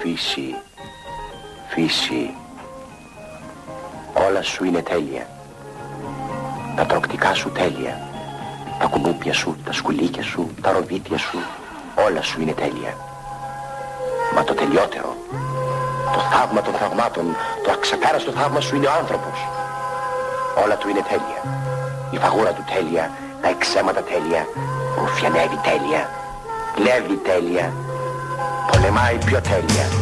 Φύση, φύση, όλα σου είναι τέλεια. Τα τροκτικά σου τέλεια. Τα κουνούπια σου, τα σκουλίκια σου, τα ροβίτια σου, όλα σου είναι τέλεια. Μα το τελειότερο, το θαύμα των θαυμάτων, το αξεπέραστο θαύμα σου είναι ο άνθρωπος. Όλα του είναι τέλεια. Η φαγούρα του τέλεια, τα εξαίματα τέλεια, ρουφιανεύει τέλεια, κλέβει τέλεια, πολεμάει πιο τέλεια.